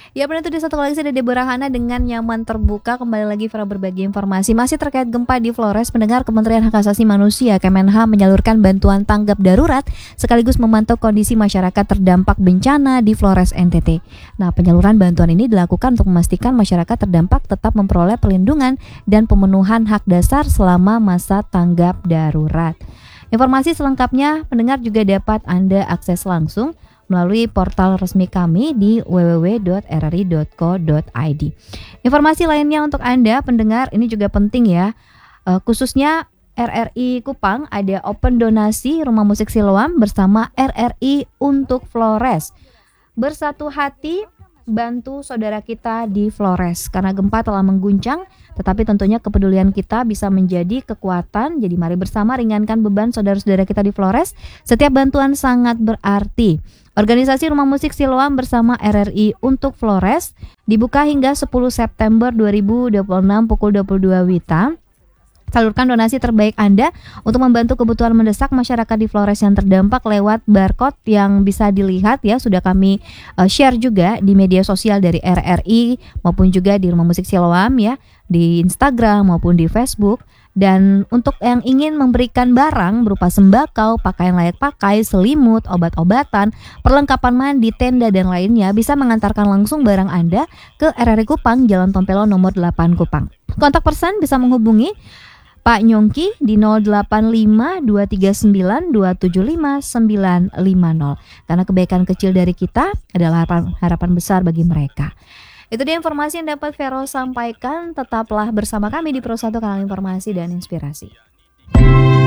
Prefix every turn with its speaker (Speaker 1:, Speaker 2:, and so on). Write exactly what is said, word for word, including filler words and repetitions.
Speaker 1: Ya benar itu di satu koleksi ada Deborah Hana dengan nyaman terbuka. Kembali lagi Vera berbagi informasi masih terkait gempa di Flores. Pendengar, Kementerian Hak Asasi Manusia Kemenha menyalurkan bantuan tanggap darurat sekaligus memantau kondisi masyarakat terdampak bencana di Flores N T T. Nah, penyaluran bantuan ini dilakukan untuk memastikan masyarakat terdampak tetap memperoleh perlindungan dan pemenuhan hak dasar selama masa tanggap darurat. Informasi selengkapnya pendengar juga dapat Anda akses langsung melalui portal resmi kami di w w w dot r r i dot co dot i d. Informasi lainnya untuk Anda pendengar ini juga penting ya, uh, khususnya R R I Kupang ada open donasi rumah musik Siloam bersama R R I untuk Flores. Bersatu hati bantu saudara kita di Flores karena gempa telah mengguncang, tetapi tentunya kepedulian kita bisa menjadi kekuatan. Jadi mari bersama ringankan beban saudara-saudara kita di Flores. Setiap bantuan sangat berarti. Organisasi Rumah Musik Siloam bersama R R I untuk Flores dibuka hingga sepuluh September dua ribu dua puluh enam pukul dua puluh dua W I T A. Salurkan donasi terbaik Anda untuk membantu kebutuhan mendesak masyarakat di Flores yang terdampak lewat barcode yang bisa dilihat ya, sudah kami uh, share juga di media sosial dari R R I maupun juga di Rumah Musik Siloam ya, di Instagram maupun di Facebook. Dan untuk yang ingin memberikan barang berupa sembako, pakaian layak pakai, selimut, obat-obatan, perlengkapan mandi, tenda dan lainnya bisa mengantarkan langsung barang Anda ke R R I Kupang, Jalan Tompelo nomor delapan Kupang. Kontak person bisa menghubungi Pak Nyongki di nol delapan lima dua tiga sembilan dua tujuh lima sembilan lima nol. Karena kebaikan kecil dari kita adalah harapan, harapan besar bagi mereka. Itu dia informasi yang dapat Vero sampaikan. Tetaplah bersama kami di Pro satu Kanal Informasi dan Inspirasi.